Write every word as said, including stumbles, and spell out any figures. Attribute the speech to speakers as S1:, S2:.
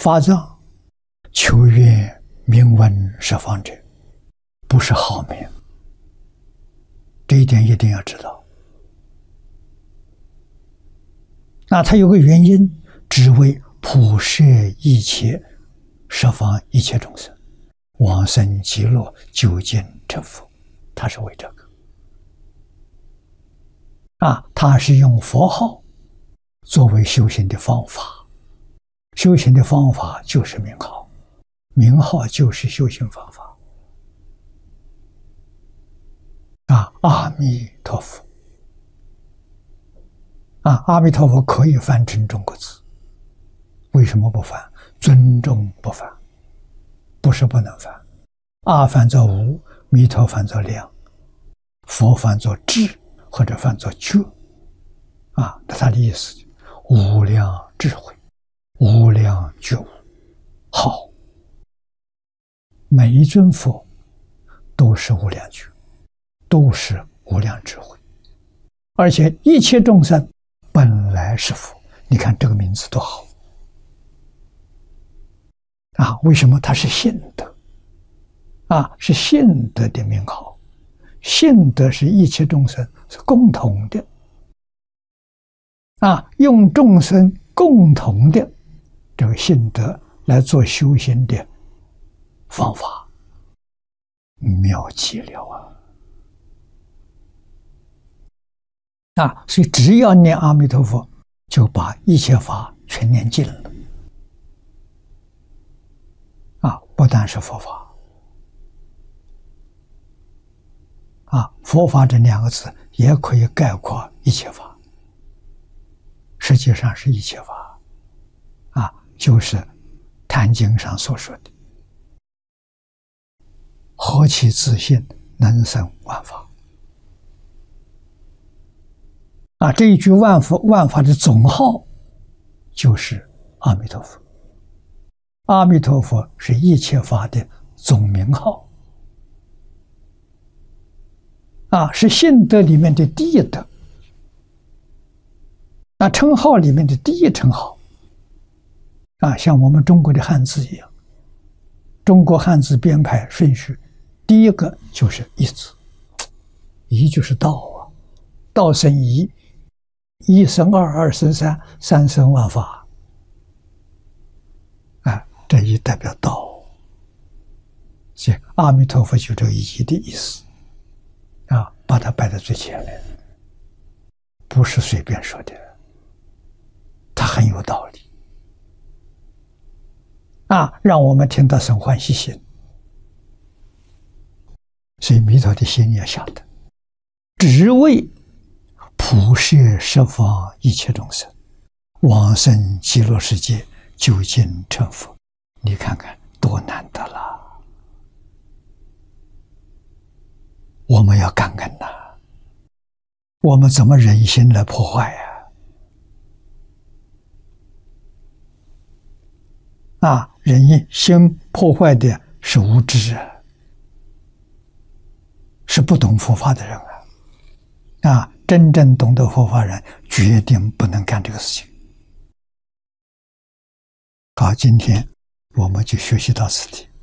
S1: 法藏，求愿名闻十方者，不是好名，这一点一定要知道。那它有个原因，只为普摄一切十方一切众生往生极乐，究竟成佛，它是为这个啊，它是用佛号作为修行的方法，修行的方法就是名号，名号就是修行方法啊。阿弥陀佛啊，阿弥陀佛可以翻成中国字，为什么不翻？尊重不翻，不是不能翻。阿翻作无，弥陀翻作量，佛翻作智，或者翻作觉啊，那他的意思无量智慧，无量觉悟。好，每一尊佛都是无量觉，都是无量智慧，而且一切众生本来是佛。你看这个名字多好啊！为什么它是信德啊？是信德的名号，信德是一切众生是共同的啊，用众生共同的这个信德来做修行的方法，妙极了啊！啊，所以只要念阿弥陀佛，就把一切法全念尽了啊！不但是佛法啊，佛法这两个字也可以概括一切法，实际上是一切法啊，就是《坛经》上所说的何其自信，能生万法啊！这一句万法万法的总号就是阿弥陀佛。阿弥陀佛是一切法的总名号啊，是信德里面的第一德啊，称号里面的第一称号啊，像我们中国的汉字一样，中国汉字编排顺序，第一个就是一字，一就是道啊，道生一，一生二，二生三，三生万法，啊，这一代表道，所以阿弥陀佛就这个一的意思啊，把它摆在最前面，不是随便说的，它很有道理啊，让我们听到生欢喜心。所以弥陀的心也晓得，只为普摄十方一切众生往生极乐世界，究竟成佛。你看看多难得了，我们要感恩呐、啊！我们怎么忍心来破坏呀、啊？啊，人心破坏的是无知啊，是不懂佛法的人啊！啊，真正懂得佛法人，决定不能干这个事情。好，今天我们就学习到此地。